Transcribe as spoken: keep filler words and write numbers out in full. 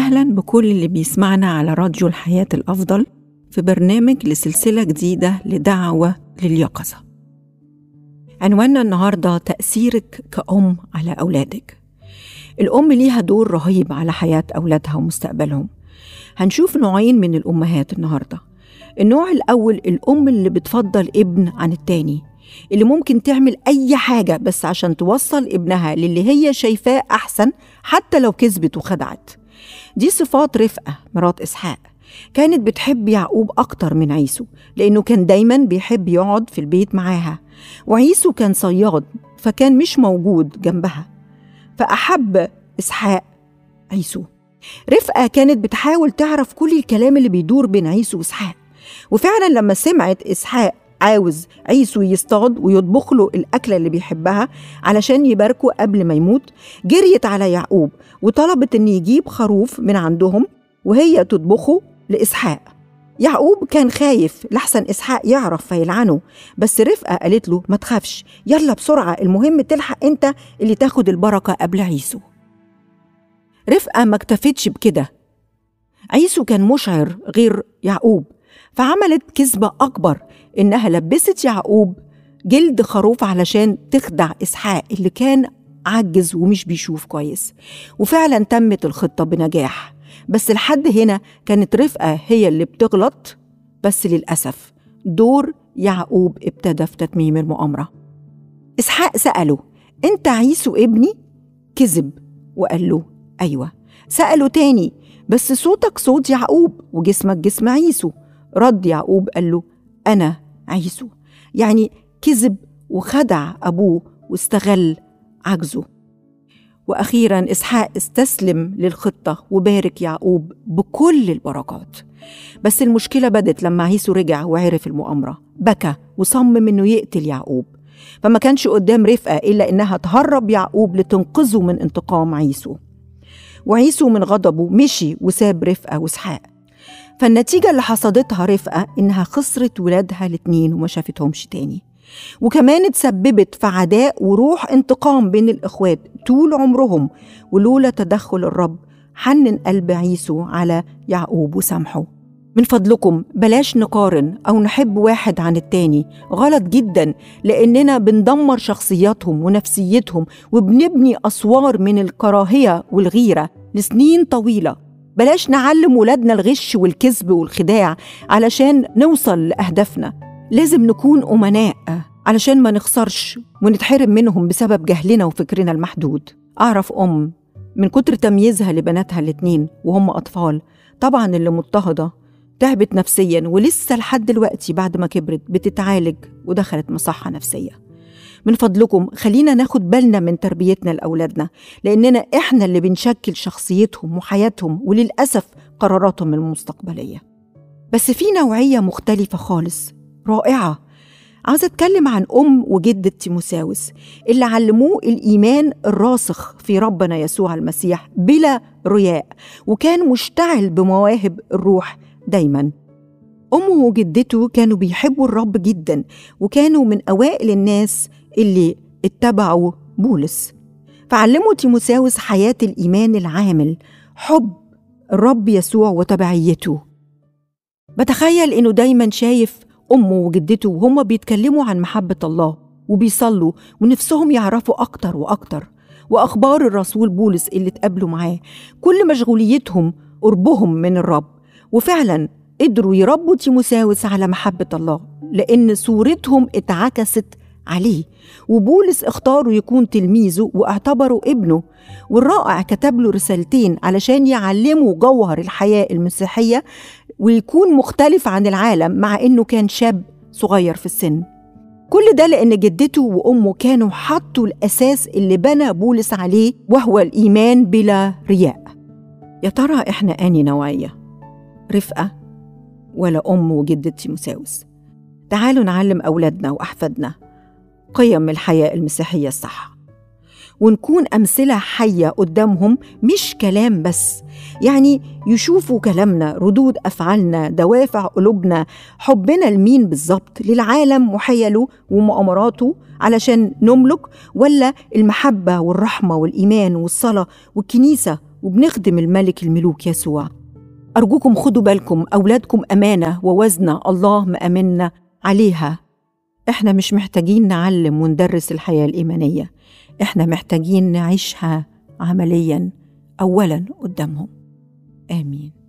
أهلاً بكل اللي بيسمعنا على راديو الحياة الأفضل في برنامج لسلسلة جديدة لدعوة لليقظة. عنواننا النهاردة تأثيرك كأم على أولادك. الأم ليها دور رهيب على حياة أولادها ومستقبلهم. هنشوف نوعين من الأمهات النهاردة. النوع الأول الأم اللي بتفضل ابن عن التاني، اللي ممكن تعمل أي حاجة بس عشان توصل ابنها للي هي شايفاه أحسن حتى لو كذبت وخدعت. دي صفات رفقة مرات إسحاق. كانت بتحب يعقوب أكتر من عيسو لأنه كان دايما بيحب يقعد في البيت معاها، وعيسو كان صياد فكان مش موجود جنبها، فأحب إسحاق عيسو. رفقة كانت بتحاول تعرف كل الكلام اللي بيدور بين عيسو وإسحاق، وفعلا لما سمعت إسحاق عاوز عيسو يصطاد ويطبخ له الأكلة اللي بيحبها علشان يباركه قبل ما يموت، جريت على يعقوب وطلبت إن يجيب خروف من عندهم وهي تطبخه لإسحاق. يعقوب كان خايف لحسن إسحاق يعرف فيلعنه، بس رفقة قالت له ما تخافش، يلا بسرعة، المهم تلحق أنت اللي تاخد البركة قبل عيسو. رفقة ما اكتفتش بكده، عيسو كان مشعر غير يعقوب، فعملت كذبة أكبر إنها لبست يعقوب جلد خروف علشان تخدع إسحاق اللي كان عجز ومش بيشوف كويس. وفعلا تمت الخطة بنجاح، بس لحد هنا كانت رفقة هي اللي بتغلط، بس للأسف دور يعقوب ابتدى في تتميم المؤامرة. إسحاق سأله أنت عيسو ابني؟ كذب وقال له أيوة. سأله تاني بس صوتك صوت يعقوب وجسمك جسم عيسو. رد يعقوب قال له أنا عيسو. يعني كذب وخدع أبوه واستغل عجزه. وأخيرا إسحاق استسلم للخطة وبارك يعقوب بكل البركات. بس المشكلة بدت لما عيسو رجع وعرف المؤامرة، بكى وصمم إنه يقتل يعقوب، فما كانش قدام رفقة إلا إنها تهرب يعقوب لتنقذه من انتقام عيسو. وعيسو من غضبه مشي وساب رفقة وإسحاق. فالنتيجة اللي حصدتها رفقة إنها خسرت ولادها الاتنين وما شافتهمش تاني، وكمان اتسببت في عداء وروح انتقام بين الإخوات طول عمرهم. ولولا تدخل الرب حنن قلب عيسو على يعقوب وسامحه. من فضلكم بلاش نقارن أو نحب واحد عن التاني، غلط جدا، لأننا بندمر شخصياتهم ونفسيتهم وبنبني أسوار من الكراهية والغيرة لسنين طويلة. بلاش نعلم ولادنا الغش والكذب والخداع علشان نوصل لأهدافنا. لازم نكون أمناء علشان ما نخسرش ونتحرم منهم بسبب جهلنا وفكرنا المحدود. أعرف أم من كتر تمييزها لبناتها الاتنين وهم أطفال، طبعا اللي مضطهدة تعبت نفسيا ولسه لحد دلوقتي بعد ما كبرت بتتعالج ودخلت مصحة نفسية. من فضلكم خلينا ناخد بالنا من تربيتنا لأولادنا، لأننا إحنا اللي بنشكل شخصيتهم وحياتهم وللأسف قراراتهم المستقبلية. بس في نوعية مختلفة خالص رائعة. عاوزة أتكلم عن أم وجدة تيموساوس اللي علموه الإيمان الراسخ في ربنا يسوع المسيح بلا رياء، وكان مشتعل بمواهب الروح دايما. أمه وجدته كانوا بيحبوا الرب جدا، وكانوا من أوائل الناس اللي اتبعوا بولس، فعلموا تيموساوس حياة الإيمان العامل، حب الرب يسوع وتبعيته. بتخيل إنه دايما شايف أمه وجدته وهم بيتكلموا عن محبة الله وبيصلوا ونفسهم يعرفوا أكتر وأكتر، وأخبار الرسول بولس اللي اتقابلوا معاه، كل مشغوليتهم قربهم من الرب. وفعلا قدروا يربوا تيموساوس على محبة الله لأن صورتهم اتعكست عليه، وبولس اختاروا يكون تلميذه واعتبروا ابنه. والرائع كتب له رسالتين علشان يعلموا جوهر الحياة المسيحية ويكون مختلف عن العالم مع إنه كان شاب صغير في السن. كل ده لأن جدته وأمه كانوا حطوا الأساس اللي بنى بولس عليه، وهو الإيمان بلا رياء. يا ترى إحنا أني نوعية، رفقة ولا أم وجدة تيموساوس؟ تعالوا نعلم أولادنا وأحفادنا قيم الحياة المسيحية الصح، ونكون أمثلة حية قدامهم، مش كلام بس. يعني يشوفوا كلامنا، ردود أفعالنا، دوافع قلوبنا، حبنا لمين بالظبط، للعالم وحيله ومؤامراته علشان نملك، ولا المحبة والرحمة والإيمان والصلاة والكنيسة وبنخدم الملك الملوك يسوع. أرجوكم خدوا بالكم، أولادكم أمانة ووزنة الله مأمنا عليها. إحنا مش محتاجين نعلم وندرس الحياة الإيمانية، إحنا محتاجين نعيشها عملياً أولاً قدامهم. آمين.